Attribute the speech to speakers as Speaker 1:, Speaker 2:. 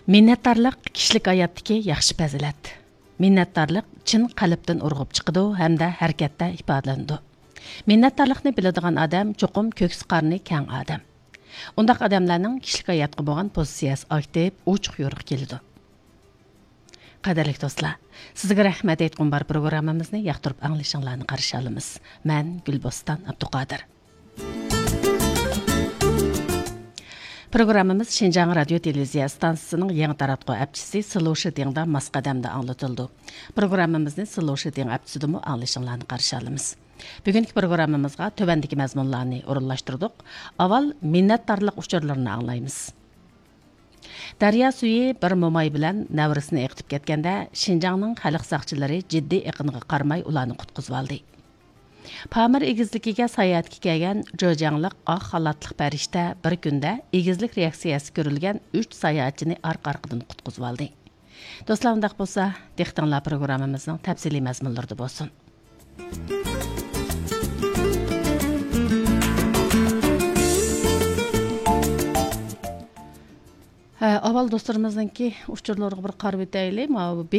Speaker 1: Minnətdarlıq kişilik həyatdakı yaxşı fəzilət. Minnətdarlıq chin qalbdan urğub chiqidi hamda harakatda ifodalandi. Minnətdarlıqni biladigan odam cho'qim ko'ks qarni keng odam. Undaq odamlarning kişilik hayotga bo'lgan pozitsiyasi aktiv, ochiq yo'riq keladi. Qadarli do'stlar, sizga rahmat aytgan bar programmamizni yoqtirib anglashinglarni qarshi olamiz. Men Gulboston Abduqodir. Programmamiz Şinjan Radio Televiziya stansiyasining yangi taratquv apchisi Sloshitingda Masqadamda anglatildi. Programmamizni Sloshiting apchisidami anglashinglarni qarshi olamiz. Bugungi programmamizga tövəndəki məzmunlarni o'rinlashtirdik. Avval minnətdarlıq uchurlarini anglaymiz. Daryo suyi bir mo'may bilan navrisini eqitib ketganda Şinjanning xalq saqchilari jiddiy iqiniga qaramay ularni qutqizib oldi. Pamir egizligiga sayohatga kelgan jo'jangliq oq xalatliq farishta bir kunda egizlik reaksiyasi ko'rilgan 3 sayohatchini orqa-orqadan qutqizib oldi. Do'stlar, undaq bo'lsa, diqqatinglar programmamizning tafsiliy mazmunlarida bo'lsin. Avval dostlarımızdaki uçurlarına bir qarab o'taylik.